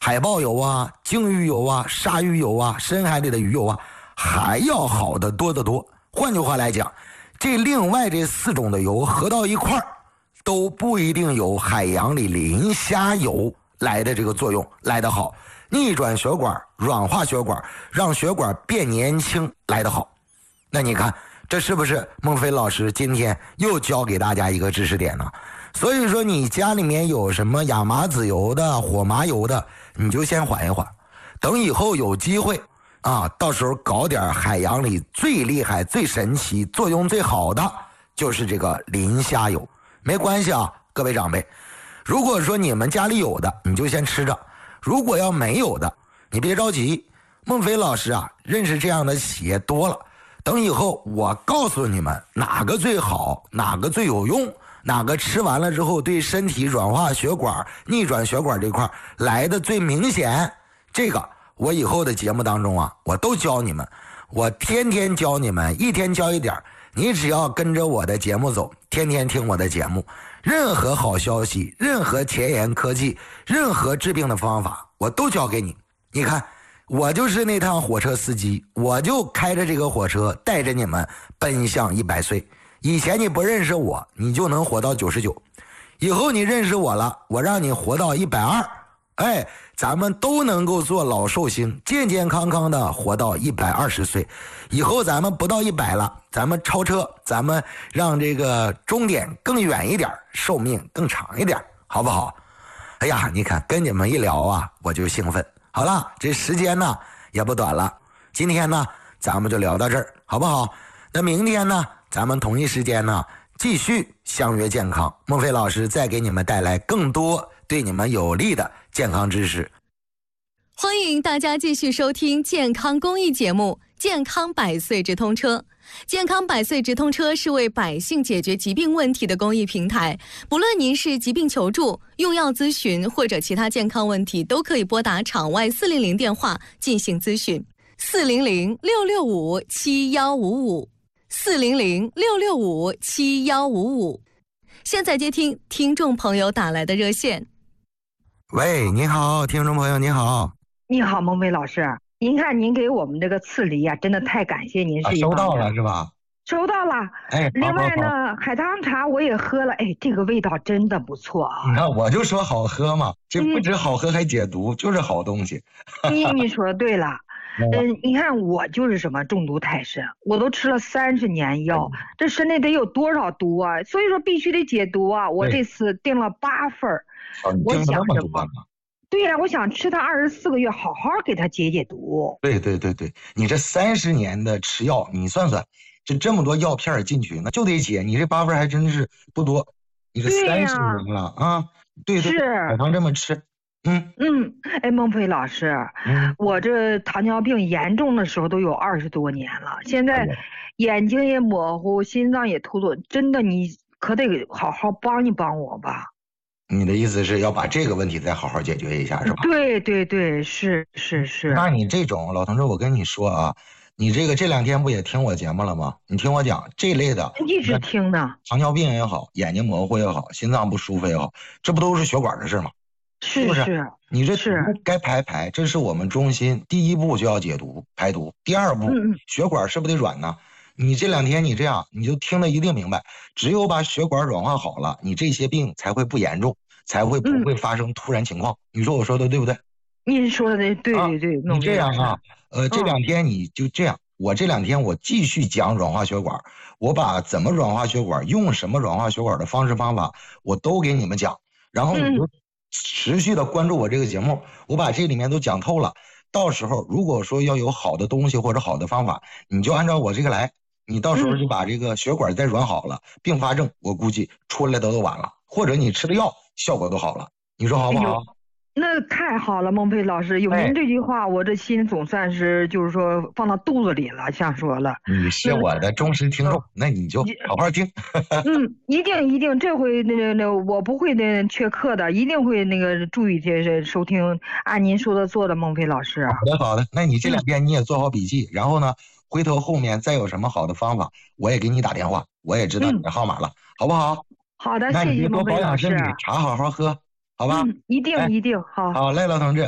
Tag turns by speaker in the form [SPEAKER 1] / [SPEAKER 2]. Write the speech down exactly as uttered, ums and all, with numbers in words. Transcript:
[SPEAKER 1] 海豹油啊、鲸鱼油啊、鲨鱼油啊、深海里的鱼油啊，还要好得多得多。换句话来讲，这另外这四种的油合到一块儿，都不一定有海洋里磷虾油来的这个作用来得好，逆转血管、软化血管，让血管变年轻来得好。那你看，这是不是孟非老师今天又教给大家一个知识点呢？所以说你家里面有什么亚麻籽油的、火麻油的，你就先缓一缓，等以后有机会啊，到时候搞点海洋里最厉害、最神奇、作用最好的，就是这个磷虾油。没关系啊，各位长辈，如果说你们家里有的，你就先吃着；如果要没有的，你别着急。孟非老师啊，认识这样的企业多了，等以后我告诉你们哪个最好，哪个最有用，哪个吃完了之后对身体软化血管、逆转血管这块来的最明显，这个我以后的节目当中啊，我都教你们，我天天教你们，一天教一点。你只要跟着我的节目走，天天听我的节目，任何好消息，任何前沿科技，任何治病的方法，我都教给你。你看，我就是那趟火车司机，我就开着这个火车带着你们奔向一百岁。以前你不认识我，你就能活到九十九；以后你认识我了，我让你活到一百二。哎，咱们都能够做老寿星，健健康康的活到一百二十岁。以后咱们不到一百了，咱们超车，咱们让这个终点更远一点，寿命更长一点，好不好？哎呀，你看跟你们一聊啊，我就兴奋。好了，这时间呢也不短了，今天呢咱们就聊到这儿，好不好？那明天呢，咱们同一时间呢继续相约健康，孟非老师再给你们带来更多对你们有利的健康知识。
[SPEAKER 2] 欢迎大家继续收听健康公益节目《健康百岁直通车》。健康百岁直通车是为百姓解决疾病问题的公益平台，不论您是疾病求助、用药咨询或者其他健康问题，都可以拨打场外四零零电话进行咨询。四零零六六五七幺五五，四零零六六五七幺五五。现在接听听众朋友打来的热线。
[SPEAKER 1] 喂，你好，听众朋友，你好。
[SPEAKER 3] 你好，孟非老师，您看您给我们这个刺梨啊，真的太感谢您是、啊、
[SPEAKER 1] 收到了是吧？
[SPEAKER 3] 收到了。哎，另外呢，
[SPEAKER 1] 好好好
[SPEAKER 3] 海棠茶我也喝了，哎，这个味道真的不错啊。
[SPEAKER 1] 你看，我就说好喝嘛，这不止好喝还解毒，嗯、就是好东西。
[SPEAKER 3] 你你说的对了。嗯，你看我就是什么中毒太深，我都吃了三十年药，嗯、这身体得有多少毒啊？所以说必须得解毒啊！我这次订了八份儿，
[SPEAKER 1] 哦、
[SPEAKER 3] 我想什么？对呀、啊，我想吃它二十四个月，好好给它解解毒。
[SPEAKER 1] 对对对对，你这三十年的吃药，你算算，这这么多药片进去，那就得解。你这八份还真是不多，你这三十年了啊！对对，海棠这么吃。嗯
[SPEAKER 3] 嗯，哎，孟非老师，嗯、我这糖尿病严重的时候都有二十多年了，现在眼睛也模糊，心脏也突突，真的你可得好好帮一帮我吧。
[SPEAKER 1] 你的意思是要把这个问题再好好解决一下是吧？
[SPEAKER 3] 对对对，是是是。
[SPEAKER 1] 那你这种老同志，我跟你说啊，你这个这两天不也听我节目了吗？你听我讲这类的，
[SPEAKER 3] 一直听呢。
[SPEAKER 1] 糖尿病也好，眼睛模糊也好，心脏不舒服也好，这不都是血管的事吗？
[SPEAKER 3] 是
[SPEAKER 1] 不是？
[SPEAKER 3] 是
[SPEAKER 1] 你这毒该排排，这是我们中心第一步就要解毒排毒，第二步、嗯、血管是不是得软呢？你这两天你这样，你就听得一定明白，只有把血管软化好了，你这些病才会不严重，才会不会发生突然情况。嗯、你说我说的对不对？
[SPEAKER 3] 您说的对对对对。
[SPEAKER 1] 啊、你这样啊，呃，这两天你就这样，嗯、我这两天我继续讲软化血管，我把怎么软化血管，用什么软化血管的方式方法，我都给你们讲，然后你就持续的关注我这个节目，我把这里面都讲透了。到时候如果说要有好的东西或者好的方法，你就按照我这个来。你到时候就把这个血管再软好了，嗯、并发症我估计出来的都晚了，或者你吃的药效果都好了，你说好不好？哎、
[SPEAKER 3] 那太好了，孟非老师，有您这句话，哎、我这心总算是就是说放到肚子里了，像说了。
[SPEAKER 1] 你是我的忠实听众，嗯、那你就好好听。
[SPEAKER 3] 嗯，一定一定，这回那那那我不会那缺课的，一定会那个注意这收听，按您说的做的，孟非老师。
[SPEAKER 1] 好的好的，那你这两天你也做好笔记，嗯、然后呢？回头后面再有什么好的方法，我也给你打电话，我也知道你的号码了，嗯、好不好？
[SPEAKER 3] 好的，
[SPEAKER 1] 那你
[SPEAKER 3] 谢谢
[SPEAKER 1] 多保养身体，茶好好喝，好吧？
[SPEAKER 3] 嗯，一定、哎、一定，好。
[SPEAKER 1] 好嘞，老同志。